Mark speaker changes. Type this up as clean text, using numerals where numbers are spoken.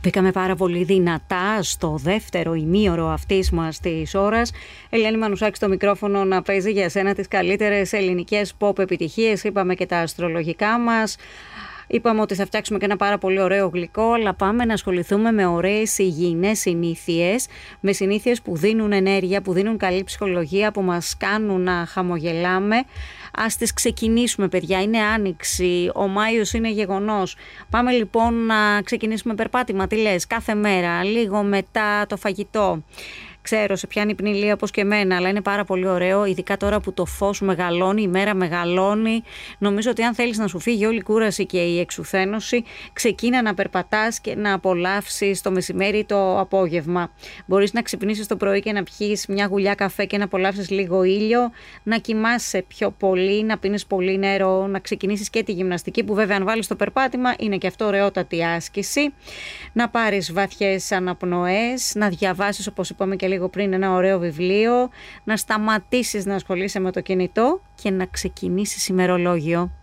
Speaker 1: Μπήκαμε πάρα πολύ δυνατά στο δεύτερο ημίωρο αυτής μας της ώρας. Ελένη Μανουσάκη στο μικρόφωνο να παίζει για σένα τις καλύτερες ελληνικές pop επιτυχίες. Είπαμε και τα αστρολογικά μας. Είπαμε ότι θα φτιάξουμε και ένα πάρα πολύ ωραίο γλυκό, αλλά πάμε να ασχοληθούμε με ωραίες υγιεινές συνήθειες, με συνήθειες που δίνουν ενέργεια, που δίνουν καλή ψυχολογία, που μας κάνουν να χαμογελάμε. Ας τις ξεκινήσουμε, παιδιά, είναι Άνοιξη, ο Μάιος είναι γεγονός. Πάμε λοιπόν να ξεκινήσουμε περπάτημα, τι λες, κάθε μέρα, λίγο μετά το φαγητό. Ξέρω, σε πιάνει πνηλία όπως και εμένα, αλλά είναι πάρα πολύ ωραίο, ειδικά τώρα που το φως μεγαλώνει, η μέρα μεγαλώνει. Νομίζω ότι αν θέλεις να σου φύγει όλη η κούραση και η εξουθένωση, ξεκίνα να περπατάς και να απολαύσεις το μεσημέρι ή το απόγευμα. Μπορείς να ξυπνήσεις το πρωί και να πιείς μια γουλιά καφέ και να απολαύσεις λίγο ήλιο, να κοιμάσαι πιο πολύ, να πίνεις πολύ νερό, να ξεκινήσεις και τη γυμναστική, που βέβαια αν βάλεις το περπάτημα είναι και αυτό ωραιότατη άσκηση. Να πάρεις βαθιές αναπνοές, να διαβάσεις, όπως είπαμε και λίγο πριν, ένα ωραίο βιβλίο, να σταματήσεις να ασχολείσαι με το κινητό και να ξεκινήσεις ημερολόγιο.